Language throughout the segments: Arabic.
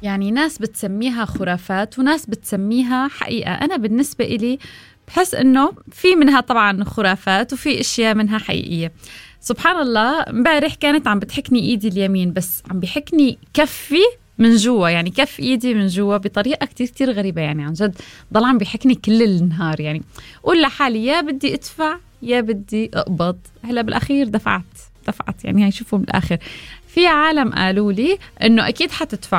يعني ناس بتسميها خرافات وناس بتسميها حقيقة. أنا بالنسبة إلي بحس إنه في منها طبعا خرافات وفي أشياء منها حقيقية. سبحان الله امبارح كانت عم بتحكني إيدي اليمين بس عم بحكني كفي من جوا، يعني كف إيدي من جوا بطريقة كتير غريبة. يعني عن جد ضل عم بحكني كل النهار. يعني قول لحالي يا بدي أدفع يا بدي أقبض. هلا بالأخير دفعت يعني هيشوفوا بالآخر. في عالم قالوا لي إنه أكيد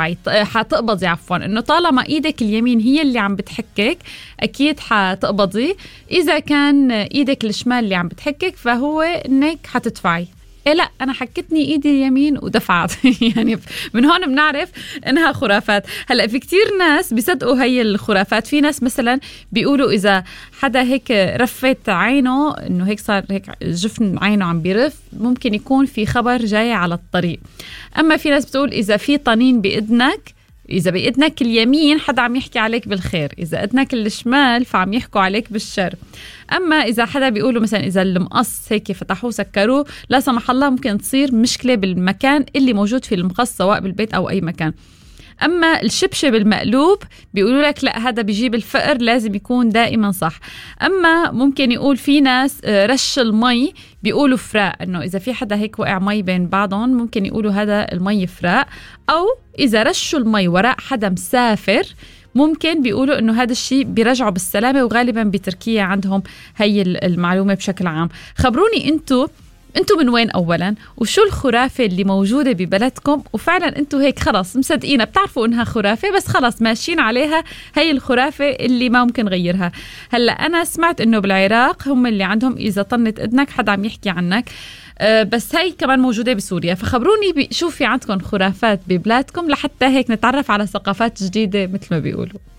حتقبضي عفوا، إنه طالما إيدك اليمين هي اللي عم بتحكك أكيد حتقبضي. إذا كان إيدك الشمال اللي عم بتحكك فهو إنك حتدفعي. إيه لا أنا حكتني إيدي اليمين ودفعت. يعني من هون بنعرف إنها خرافات. هلأ في كتير ناس بيصدقوا هي الخرافات. في ناس مثلا بيقولوا إذا حدا هيك رفت عينه إنه هيك صار هيك جفن عينه عم بيرف ممكن يكون في خبر جاي على الطريق. أما في ناس بتقول إذا في طنين بإذنك، إذا بإذنك اليمين حدا عم يحكي عليك بالخير، إذا إذنك الشمال فعم يحكوا عليك بالشر. أما إذا حدا بيقولوا مثلا إذا المقص هيك فتحوه سكروه لا سمح الله ممكن تصير مشكلة بالمكان اللي موجود في المقص سواء بالبيت أو أي مكان. أما الشبشب المقلوب بيقولوا لك لا هذا بيجيب الفقر لازم يكون دائما صح. أما ممكن يقول في ناس رش المي بيقولوا فراق، إنه إذا في حدا هيك وقع مي بين بعضهم ممكن يقولوا هذا المي فراق. أو إذا رشوا المي وراء حدا مسافر ممكن بيقولوا إنه هذا الشيء بيرجعوا بالسلامة. وغالبا بتركيا عندهم هي المعلومة بشكل عام. خبروني انتو من وين أولا وشو الخرافة اللي موجودة ببلدكم وفعلا انتو هيك خلاص مصدقينها بتعرفوا انها خرافة بس خلاص ماشيين عليها هي الخرافة اللي ما ممكن غيرها. هلأ أنا سمعت انه بالعراق هم اللي عندهم إذا طنت إذنك حدا عم يحكي عنك، بس هاي كمان موجودة بسوريا. فخبروني شو في عندكم خرافات ببلادكم لحتى هيك نتعرف على ثقافات جديدة مثل ما بيقولوا.